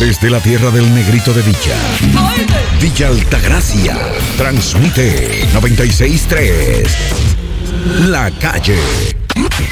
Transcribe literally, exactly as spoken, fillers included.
Desde la tierra del Negrito de Villa, Villa Altagracia, transmite noventa y seis punto tres. La Calle.